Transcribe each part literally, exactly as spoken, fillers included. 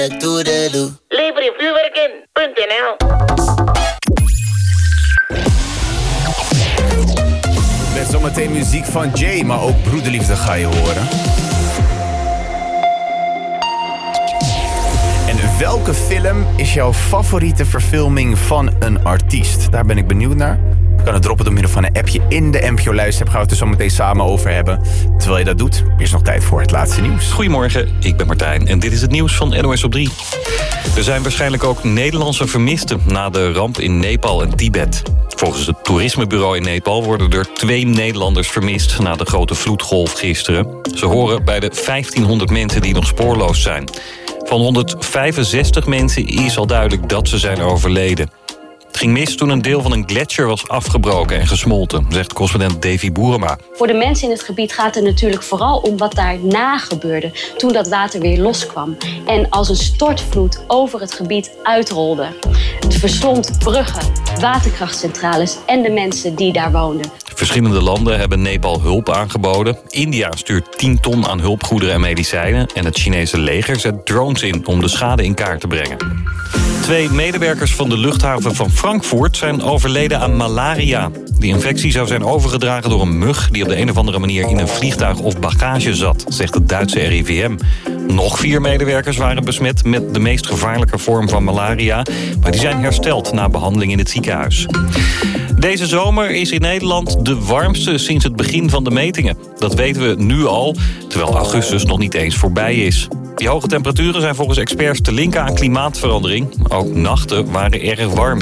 Lever je vuurwerk in. Punt N L. Met zometeen muziek van Jay, maar ook broederliefde ga je horen. En welke film is jouw favoriete verfilming van een artiest? Daar ben ik benieuwd naar. Je kan het droppen door middel van een appje in de M P O-lijst. Daar gaan we het er zo meteen samen over hebben. Terwijl je dat doet, is nog tijd voor het laatste nieuws. Goedemorgen, ik ben Martijn en dit is het nieuws van N O S op drie. Er zijn waarschijnlijk ook Nederlandse vermisten na de ramp in Nepal en Tibet. Volgens het toerismebureau in Nepal worden er twee Nederlanders vermist na de grote vloedgolf gisteren. Ze horen bij de vijftienhonderd mensen die nog spoorloos zijn. Van honderdvijfenzestig mensen is al duidelijk dat ze zijn overleden. Het ging mis toen een deel van een gletsjer was afgebroken en gesmolten, zegt correspondent Davy Boerema. Voor de mensen in het gebied gaat het natuurlijk vooral om wat daarna gebeurde, toen dat water weer loskwam en als een stortvloed over het gebied uitrolde. Het verslond bruggen, waterkrachtcentrales en de mensen die daar woonden. Verschillende landen hebben Nepal hulp aangeboden. India stuurt tien ton aan hulpgoederen en medicijnen en het Chinese leger zet drones in om de schade in kaart te brengen. Twee medewerkers van de luchthaven van Frankfurt zijn overleden aan malaria. Die infectie zou zijn overgedragen door een mug die op de een of andere manier in een vliegtuig of bagage zat, zegt het Duitse R I V M. Nog vier medewerkers waren besmet met de meest gevaarlijke vorm van malaria, maar die zijn hersteld na behandeling in het ziekenhuis. Deze zomer is in Nederland de warmste sinds het begin van de metingen. Dat weten we nu al, terwijl augustus nog niet eens voorbij is. Die hoge temperaturen zijn volgens experts te linken aan klimaatverandering. Ook nachten waren erg warm.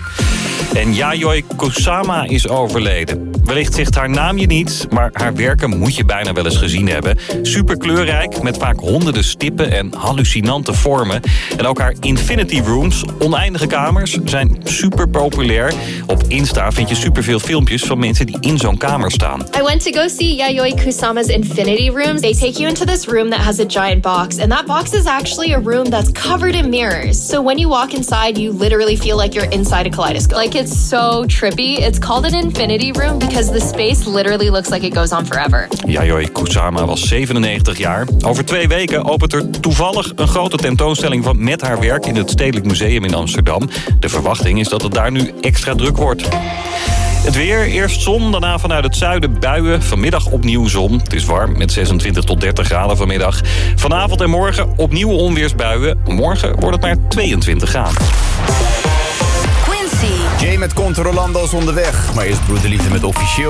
En Yayoi Kusama is overleden. Wellicht zegt haar naam je niet, maar haar werken moet je bijna wel eens gezien hebben. Super kleurrijk, met vaak honderden stippen en hallucinante vormen. En ook haar Infinity Rooms, oneindige kamers, zijn super populair. Op Insta vind je superveel filmpjes van mensen die in zo'n kamer staan. I went to go see Yayoi Kusama's Infinity Rooms. They take you into this room that has a giant box. And that box is actually a room that's covered in mirrors. So when you walk inside, you literally feel like you're inside a kaleidoscope. Like, it's so trippy. It's called an infinity room because the space literally looks like it goes on forever. Yayoi Kusama was zevenennegentig jaar. Over twee weken opent er toevallig een grote tentoonstelling van met haar werk in het Stedelijk Museum in Amsterdam. De verwachting is dat het daar nu extra druk wordt. Het weer, eerst zon, daarna vanuit het zuiden buien. Vanmiddag opnieuw zon. Het is warm met zesentwintig tot dertig graden vanmiddag. Vanavond en morgen opnieuw onweersbuien. Morgen wordt het maar tweeëntwintig graden. Jay met Controlando's onderweg. Maar eerst broederliefde met Officieel.